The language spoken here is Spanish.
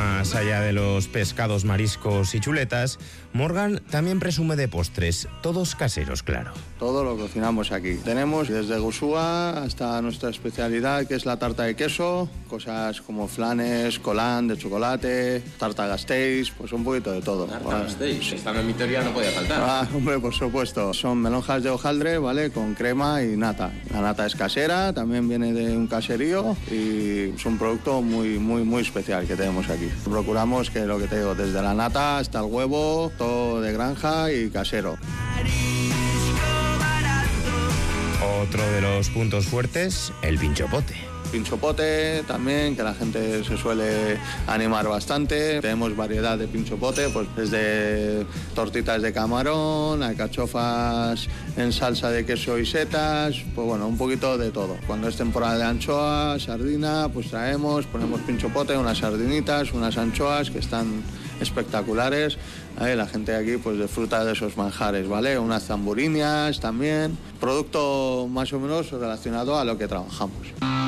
Más allá de los pescados, mariscos y chuletas, Morgan también presume de postres, todos caseros, claro. Todo lo cocinamos aquí. Tenemos desde gusúa hasta nuestra especialidad, que es la tarta de queso, cosas como flanes, colán de chocolate, tarta Gasteiz, pues un poquito de todo. Tarta Gasteiz, esta en mi teoría no podía faltar. Hombre, por supuesto. Son melonjas de hojaldre, ¿vale? Con crema y nata. La nata es casera, también viene de un caserío y es un producto muy especial que tenemos aquí. Procuramos que lo que te digo, desde la nata hasta el huevo, todo de granja y casero. Otro de los puntos fuertes, el pinchopote. Pinchopote también, que la gente se suele animar bastante. Tenemos variedad de pinchopote, pues desde tortitas de camarón, alcachofas en salsa de queso y setas, pues bueno, un poquito de todo. Cuando es temporada de anchoa, sardina, pues ponemos pinchopote, unas sardinitas, unas anchoas que están espectaculares. La gente aquí pues disfruta de esos manjares, ¿vale? Unas zamburiñas también. Producto más o menos relacionado a lo que trabajamos.